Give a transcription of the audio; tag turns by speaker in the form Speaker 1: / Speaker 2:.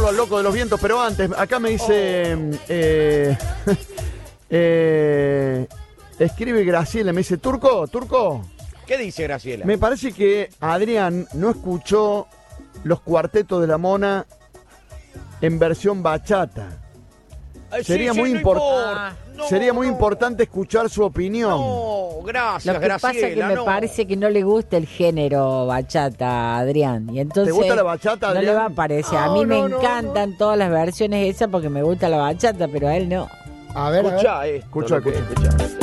Speaker 1: al loco de los vientos, pero antes, acá me dice... escribe Graciela, me dice, Turco.
Speaker 2: ¿Qué dice Graciela?
Speaker 1: Me parece que Adrián no escuchó los cuartetos de la Mona en versión bachata. Sería muy importante escuchar su opinión.
Speaker 2: No, gracias,
Speaker 3: Lo que
Speaker 2: Graciela.
Speaker 3: pasa es que me parece que no le gusta el género bachata, Adrián. Y entonces
Speaker 1: ¿Te gusta la bachata, Adrián?
Speaker 3: No le va a parecer. A mí me encantan todas las versiones esas porque me gusta la bachata, pero a él no.
Speaker 4: A ver,
Speaker 2: Escuchá esto.
Speaker 1: Escuchá.
Speaker 2: Escuchá.